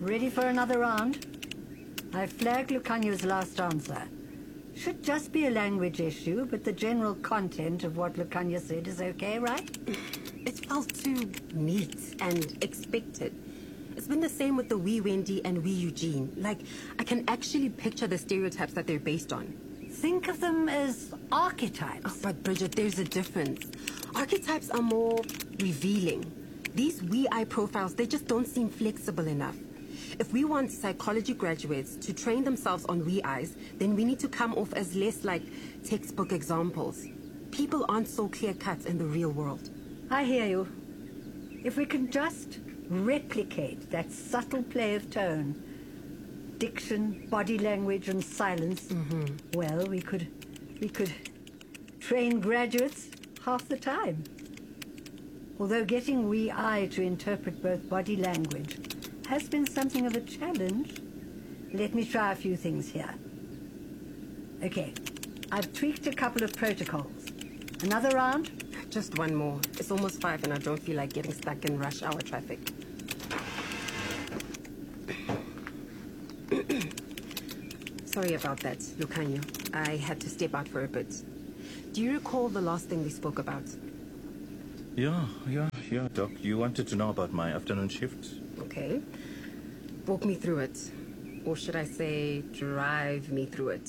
Ready for another round? I flagged Lucanio's last answer. Should just be a language issue, but the general content of what Lucanio said is okay, right? It felt too neat and expected. It's been the same with the wee Wendy and wee Eugene. Like, I can actually picture the stereotypes that they're based on. Think of them as archetypes. Oh, but Bridget, there's a difference. Archetypes are more revealing. These wee eye profiles, they just don't seem flexible enough. If we want psychology graduates to train themselves on wee eyes, then we need to come off as less like textbook examples. People aren't so clear-cut in the real world. I hear you. If we can just replicate that subtle play of tone, diction, body language, and silence, well, we could train graduates half the time. Although getting wee eye to interpret both body language has been something of a challenge, let me try a few things here. Okay, I've tweaked a couple of protocols. Another round? Just one more. It's almost 5 and I don't feel like getting stuck in rush hour traffic. Sorry about that, Lucanio. I had to step out for a bit. Do you recall the last thing we spoke about? Yeah, Doc. You wanted to know about my afternoon shift? Okay. Walk me through it. Or should I say, drive me through it?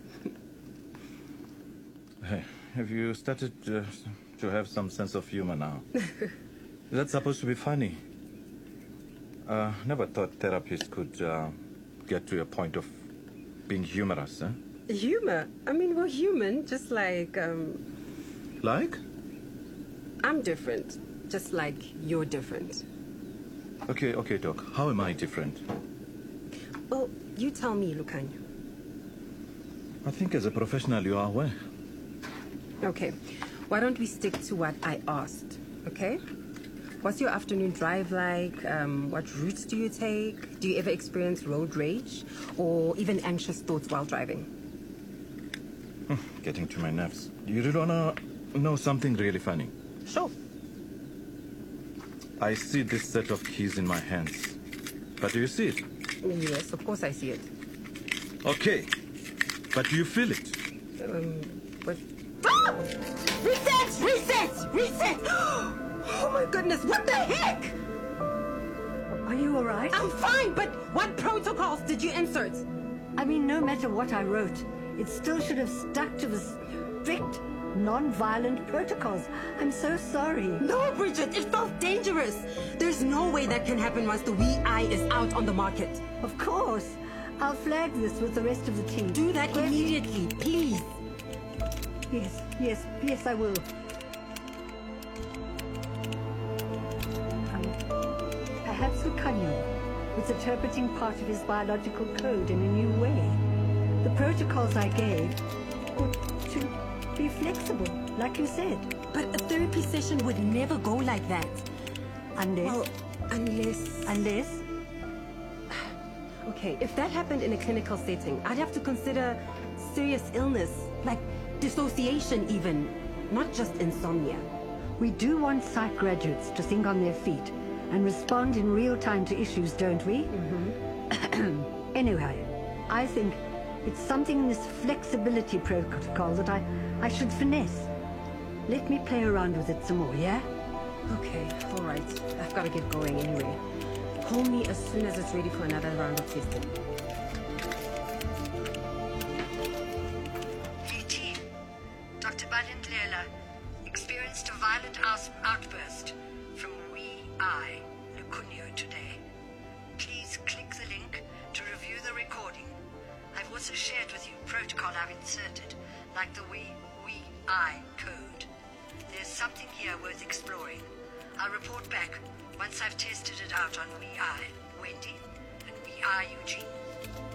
Hey, have you started to have some sense of humor now? That's supposed to be funny. Never thought therapists could get to a point of being humorous, eh? Humor? I mean, we're human, just like, Like? I'm different. Just like you're different. Okay, Doc. How am I different? Well, you tell me, Lucanio. I think as a professional you are aware. Okay. Why don't we stick to what I asked, okay? What's your afternoon drive like? What routes do you take? Do you ever experience road rage? Or even anxious thoughts while driving? Getting to my nerves. You really wanna know something really funny? Sure. I see this set of keys in my hands. But do you see it? Yes, of course I see it. Okay. But do you feel it? But... Ah! Reset! Oh my goodness, what the heck? Are you all right? I'm fine, but what protocols did you insert? I mean, no matter what I wrote, it still should have stuck to the strict, non-violent protocols. I'm so sorry. No, Bridget, it felt dangerous. There's no way that can happen once the wee eye is out on the market. Of course. I'll flag this with the rest of the team. Do that immediately, please. Yes, I will. Perhaps Lucanio was interpreting part of his biological code in a new way. The protocols I gave were to be flexible, like you said. But a therapy session would never go like that. Unless... Well, unless... Okay, if that happened in a clinical setting, I'd have to consider serious illness, like dissociation even, not just insomnia. We do want psych graduates to think on their feet and respond in real time to issues, don't we? Anyway, I think it's something in this flexibility protocol that I should finesse. Let me play around with it some more, yeah? Okay, all right. I've got to get going anyway. Call me as soon as it's ready for another round of testing. Hey team, Dr. Balindlela experienced a violent outburst from wee eye Lucanio today. Please click the link to review the recording. I've also shared with you protocol I've inserted, like the wee eye code. There's something here worth exploring. I'll report back once I've tested it out on wee eye Wendy and wee eye Eugene.